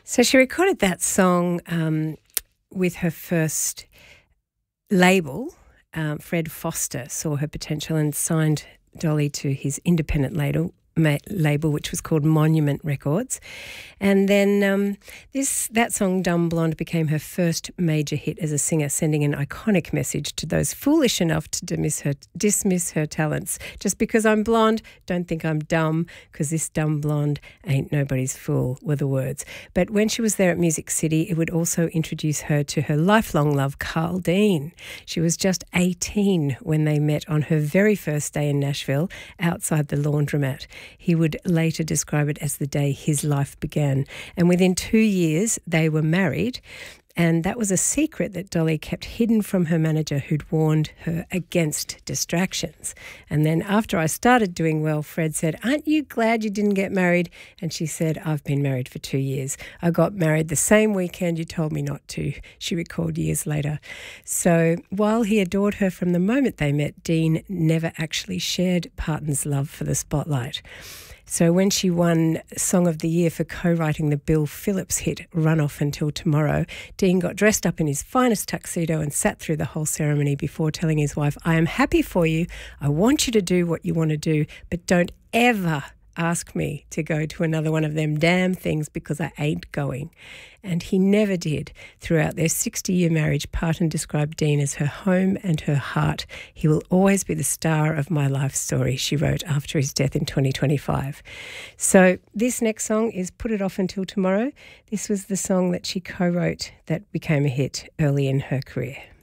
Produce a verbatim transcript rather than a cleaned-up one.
So she recorded that song um, with her first label. Um, Fred Foster saw her potential and signed Dolly to his independent label, ma- label which was called Monument Records. And then um, this that song, Dumb Blonde, became her first major hit as a singer, sending an iconic message to those foolish enough to dismiss her, dismiss her talents. Just because I'm blonde, don't think I'm dumb, because this dumb blonde ain't nobody's fool, were the words. But when she was there at Music City, it would also introduce her to her lifelong love, Carl Dean. She was just eighteen when they met on her very first day in Nashville, outside the laundromat. He would later describe it as the day his life began. And within two years, they were married. And that was a secret that Dolly kept hidden from her manager, who'd warned her against distractions. And then after I started doing well, Fred said, "Aren't you glad you didn't get married?" And she said, "I've been married for two years. I got married the same weekend you told me not to," she recalled years later. So while he adored her from the moment they met, Dean never actually shared Parton's love for the spotlight. So when she won Song of the Year for co-writing the Bill Phillips hit Run Off Until Tomorrow, Dean got dressed up in his finest tuxedo and sat through the whole ceremony before telling his wife, "I am happy for you. I want you to do what you want to do, but don't ever ask me to go to another one of them damn things, because I ain't going." And he never did. Throughout their sixty-year marriage, Parton described Dean as her home and her heart. "He will always be the star of my life story," she wrote after his death in twenty twenty-five. So this next song is Put It Off Until Tomorrow. This was the song that she co-wrote that became a hit early in her career.